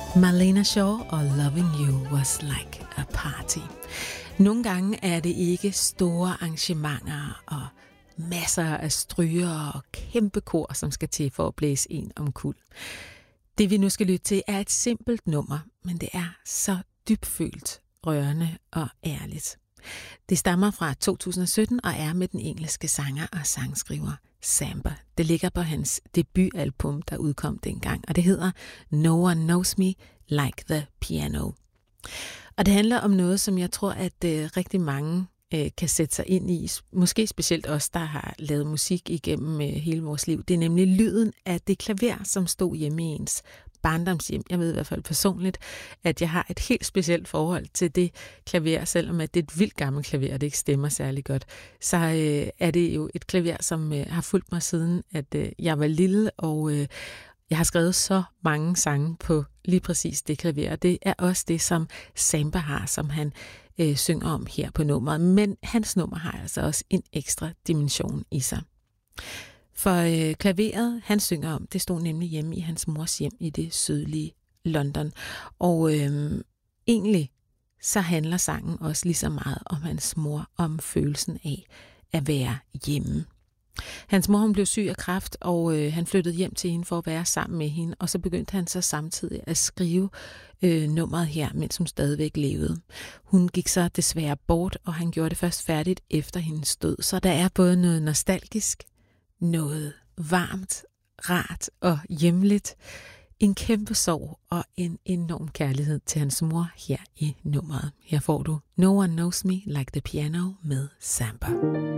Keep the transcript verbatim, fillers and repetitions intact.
Marlena Shaw og Loving You Was Like a Party. Nogle gange er det ikke store arrangementer og masser af strygere og kæmpe kor, som skal til for at blæse en omkuld. Det vi nu skal lytte til er et simpelt nummer, men det er så dybfølt, rørende og ærligt. Det stammer fra to tusind og sytten og er med den engelske sanger og sangskriver Samba. Det ligger på hans debutalbum, der udkom dengang, og det hedder No One Knows Me Like the Piano. Og det handler om noget, som jeg tror, at øh, rigtig mange øh, kan sætte sig ind i. Måske specielt os, der har lavet musik igennem øh, hele vores liv. Det er nemlig lyden af det klaver, som stod hjemme i ens barndomshjem. Jeg ved i hvert fald personligt, at jeg har et helt specielt forhold til det klaver, selvom at det er et vildt gammelt klaver, og det ikke stemmer særlig godt. Så øh, er det jo et klaver, som øh, har fulgt mig siden, at øh, jeg var lille, og øh, jeg har skrevet så mange sange på lige præcis det klaver. Det er også det, som Samba har, som han øh, synger om her på nummeret. Men hans nummer har altså også en ekstra dimension i sig. For øh, klaveret, han synger om, det stod nemlig hjemme i hans mors hjem i det sydlige London. Og øh, egentlig så handler sangen også lige så meget om hans mor, om følelsen af at være hjemme. Hans mor hun blev syg af kræft, og øh, han flyttede hjem til hende for at være sammen med hende, og så begyndte han så samtidig at skrive øh, nummeret her, mens hun stadigvæk levede. Hun gik så desværre bort, og han gjorde det først færdigt efter hendes død. Så der er både noget nostalgisk, noget varmt, rart og hjemligt, en kæmpe sorg og en enorm kærlighed til hans mor her i nummeret. Her får du No One Knows Me Like the Piano med Samba.